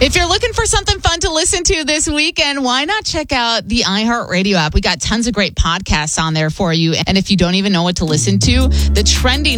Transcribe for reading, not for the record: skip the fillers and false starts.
If you're looking for something fun to listen to this weekend, why not check out the iHeartRadio app? We got tons of great podcasts on there for you. And if you don't even know what to listen to, the trending